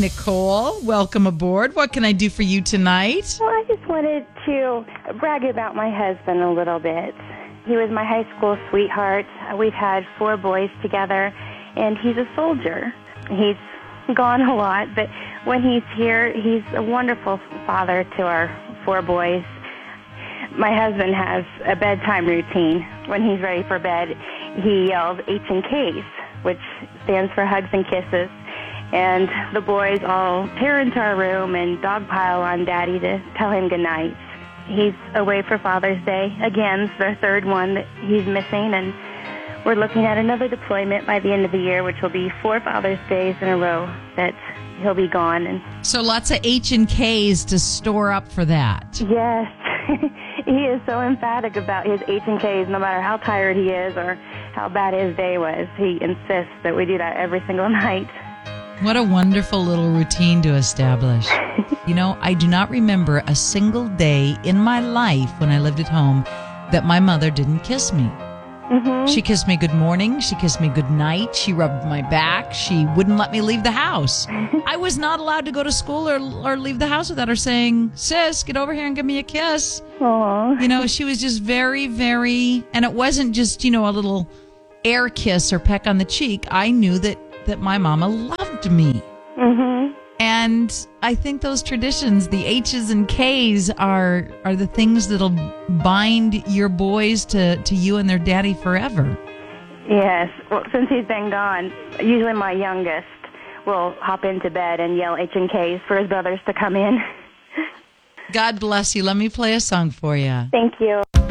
Nicole. Welcome aboard. What can I do for you tonight? Well, I just wanted to brag about my husband a little bit. He was my high school sweetheart. We've had 4 boys together, and he's a soldier. He's gone a lot, but when he's here, he's a wonderful father to our 4 boys. My husband has a bedtime routine. When he's ready for bed, he yells H&Ks, which stands for hugs and kisses. And the boys all tear into our room and dogpile on Daddy to tell him goodnight. He's away for Father's Day. Again, it's the 3rd one that he's missing, and we're looking at another deployment by the end of the year, which will be 4 Father's Days in a row that he'll be gone. And So lots of H&Ks to store up for that. yes, he is so emphatic about his H&Ks, no matter how tired he is or how bad his day was. He insists that we do that every single night. What a wonderful little routine to establish. You know, I do not remember a single day in my life when I lived at home that my mother didn't kiss me. Mm-hmm. She kissed me good morning. She kissed me good night. She rubbed my back. She wouldn't let me leave the house. I was not allowed to go to school or leave the house without her saying, "Sis, get over here and give me a kiss." Aww. You know, she was just very, very, and it wasn't just, you know, a little air kiss or peck on the cheek. I knew that my mama loved me. Mm-hmm. And I think those traditions, the H's and K's, are the things that'll bind your boys to you and their daddy forever. Yes. Well, since he's been gone, usually my youngest will hop into bed and yell H&Ks for his brothers to come in. God bless you. Let me play a song for you. Thank you.